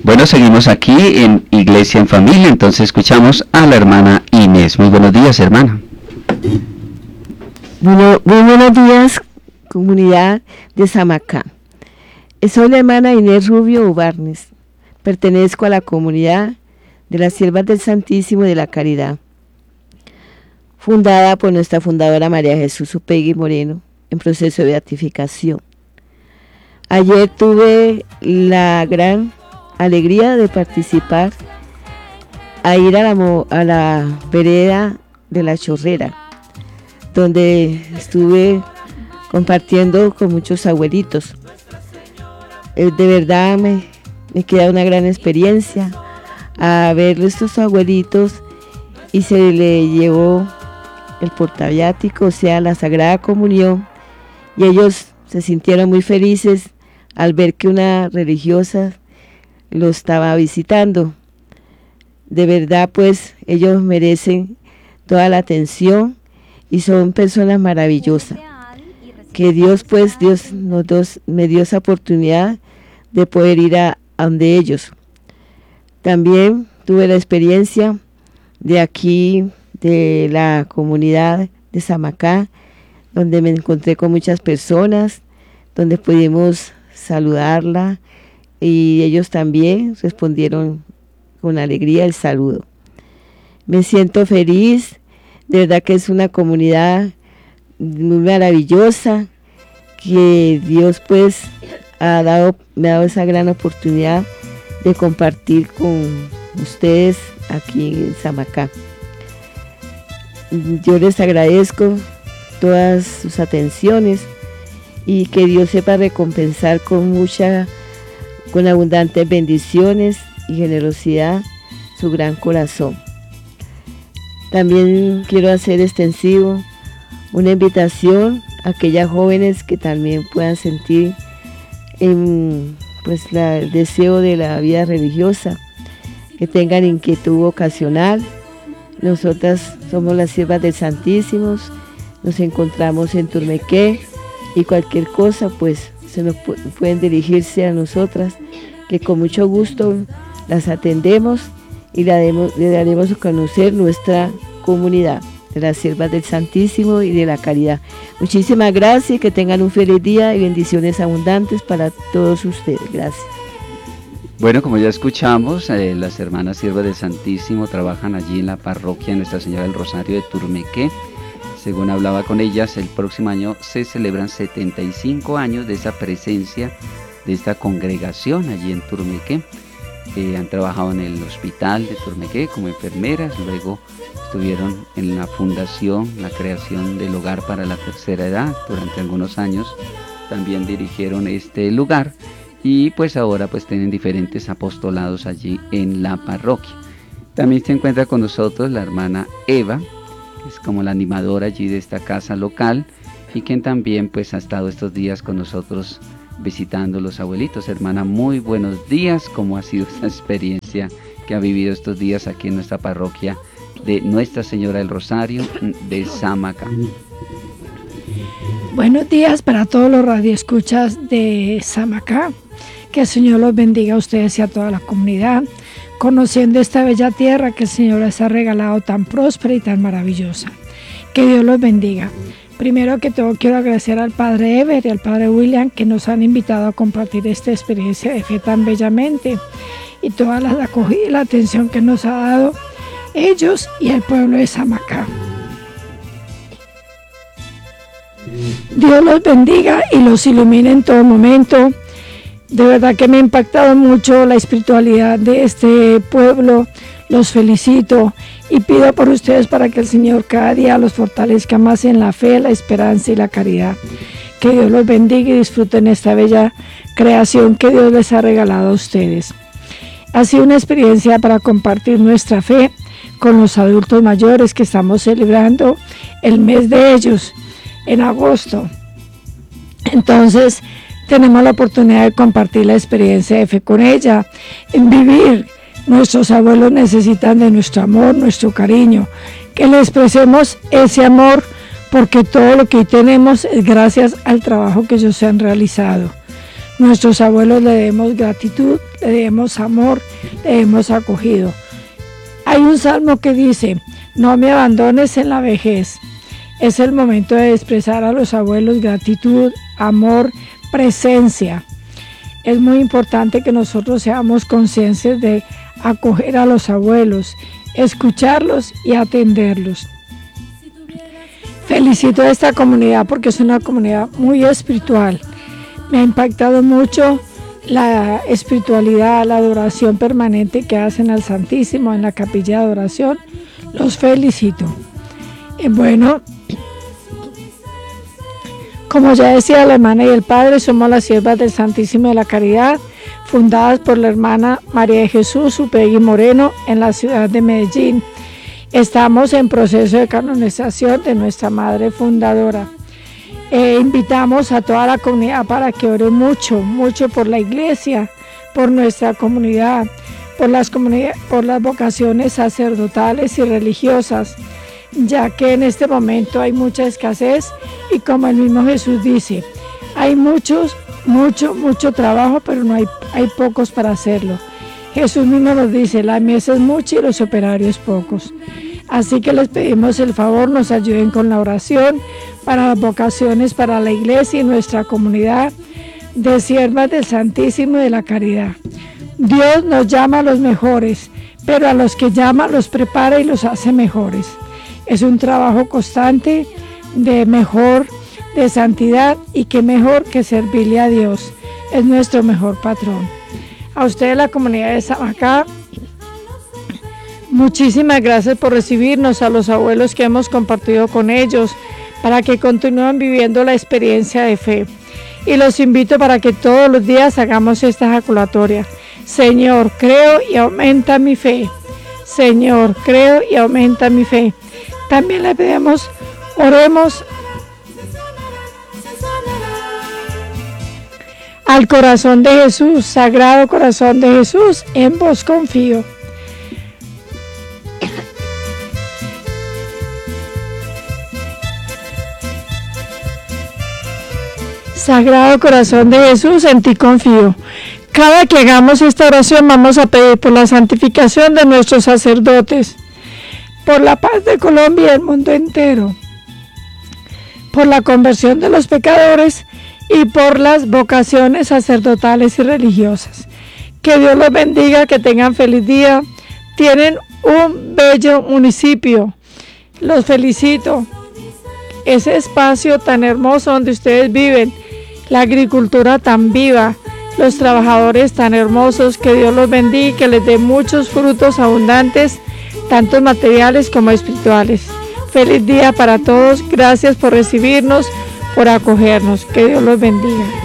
Bueno, seguimos aquí en Iglesia en Familia, entonces escuchamos a la hermana Inés. Muy buenos días, hermana. Muy buenos días, comunidad de Samacá. Soy la hermana Inés Rubio Ubarnes. Pertenezco a la comunidad de las Siervas del Santísimo de la Caridad, fundada por nuestra fundadora María Jesús Upegui Moreno, en proceso de beatificación. Ayer tuve la gran alegría de participar a ir a la vereda de la Chorrera, donde estuve compartiendo con muchos abuelitos. De verdad me queda una gran experiencia a ver estos abuelitos, y se le llevó el portaviático, o sea, la Sagrada Comunión, y ellos se sintieron muy felices al ver que una religiosa lo estaba visitando. De verdad, pues, ellos merecen toda la atención y son personas maravillosas. Que Dios me dio esa oportunidad de poder ir a donde ellos. También tuve la experiencia de aquí, de la comunidad de Samacá, donde me encontré con muchas personas, donde pudimos saludarla, y ellos también respondieron con alegría el saludo. Me siento feliz, de verdad que es una comunidad muy maravillosa, que Dios pues me ha dado esa gran oportunidad de compartir con ustedes aquí en Samacá. Yo les agradezco todas sus atenciones, y que Dios sepa recompensar con abundantes bendiciones y generosidad su gran corazón. También quiero hacer extensivo una invitación a aquellas jóvenes que también puedan sentir el deseo de la vida religiosa, que tengan inquietud vocacional. Nosotras somos las Siervas del Santísimo, nos encontramos en Turmequé, y cualquier cosa pues pueden dirigirse a nosotras, que con mucho gusto las atendemos y le daremos a conocer nuestra comunidad de las Siervas del Santísimo y de la Caridad. Muchísimas gracias y que tengan un feliz día y bendiciones abundantes para todos ustedes. Gracias. Bueno, como ya escuchamos, las hermanas Siervas del Santísimo trabajan allí en la parroquia Nuestra Señora del Rosario de Turmequé. Según hablaba con ellas, el próximo año se celebran 75 años de esa presencia, de esta congregación allí en Turmequé. Han trabajado en el hospital de Turmequé como enfermeras, luego estuvieron en la fundación, la creación del hogar para la tercera edad durante algunos años. También dirigieron este lugar, y pues ahora pues tienen diferentes apostolados allí en la parroquia. También se encuentra con nosotros la hermana Eva, es como la animadora allí de esta casa local, y quien también pues ha estado estos días con nosotros visitando los abuelitos. Hermana, muy buenos días. ¿Cómo ha sido esta experiencia que ha vivido estos días aquí en nuestra parroquia de Nuestra Señora del Rosario de Samacá? Buenos días para todos los radioescuchas de Samacá. Que el Señor los bendiga a ustedes y a toda la comunidad, conociendo esta bella tierra que el Señor les ha regalado, tan próspera y tan maravillosa. Que Dios los bendiga. Primero que todo quiero agradecer al Padre Ever y al Padre William, que nos han invitado a compartir esta experiencia de fe tan bellamente, y toda la acogida y la atención que nos ha dado ellos y el pueblo de Samacá. Dios los bendiga y los ilumine en todo momento. De verdad que me ha impactado mucho la espiritualidad de este pueblo. Los felicito y pido por ustedes para que el Señor cada día los fortalezca más en la fe, la esperanza y la caridad. Que Dios los bendiga y disfruten esta bella creación que Dios les ha regalado a ustedes. Ha sido una experiencia para compartir nuestra fe con los adultos mayores, que estamos celebrando el mes de ellos en agosto. Entonces tenemos la oportunidad de compartir la experiencia de fe con ella, en vivir. Nuestros abuelos necesitan de nuestro amor, nuestro cariño, que le expresemos ese amor, porque todo lo que hoy tenemos es gracias al trabajo que ellos han realizado. Nuestros abuelos le debemos gratitud, le debemos amor, le debemos acogido. Hay un salmo que dice: no me abandones en la vejez. Es el momento de expresar a los abuelos gratitud, amor, presencia. Es muy importante que nosotros seamos conscientes de acoger a los abuelos, escucharlos y atenderlos. Felicito a esta comunidad porque es una comunidad muy espiritual. Me ha impactado mucho la espiritualidad, la adoración permanente que hacen al Santísimo en la capilla de adoración. Los felicito. Bueno, como ya decía la hermana y el padre, somos las siervas del Santísimo de la Caridad, fundadas por la hermana María de Jesús Upegui Moreno en la ciudad de Medellín. Estamos en proceso de canonización de nuestra madre fundadora. Invitamos a toda la comunidad para que ore mucho, mucho por la iglesia, por nuestra comunidad, por las vocaciones sacerdotales y religiosas, ya que en este momento hay mucha escasez y como el mismo Jesús dice, hay mucho trabajo, pero hay pocos para hacerlo. Jesús mismo nos dice, la mies es mucha y los operarios pocos. Así que les pedimos el favor, nos ayuden con la oración para las vocaciones para la iglesia y nuestra comunidad de siervas del Santísimo y de la Caridad. Dios nos llama a los mejores, pero a los que llama los prepara y los hace mejores. Es un trabajo constante de santidad, y qué mejor que servirle a Dios. Es nuestro mejor patrón. A ustedes, la comunidad de Samacá, muchísimas gracias por recibirnos, a los abuelos que hemos compartido con ellos, para que continúen viviendo la experiencia de fe. Y los invito para que todos los días hagamos esta ejaculatoria. Señor, creo y aumenta mi fe. Señor, creo y aumenta mi fe. También le pedimos, oremos al corazón de Jesús, Sagrado Corazón de Jesús, en vos confío. Sagrado Corazón de Jesús, en ti confío. Cada que hagamos esta oración vamos a pedir por la santificación de nuestros sacerdotes, por la paz de Colombia y el mundo entero, por la conversión de los pecadores y por las vocaciones sacerdotales y religiosas. Que Dios los bendiga, que tengan feliz día. Tienen un bello municipio. Los felicito. Ese espacio tan hermoso donde ustedes viven, la agricultura tan viva, los trabajadores tan hermosos, que Dios los bendiga y que les dé muchos frutos abundantes, tanto materiales como espirituales. Feliz día para todos, gracias por recibirnos, por acogernos, que Dios los bendiga.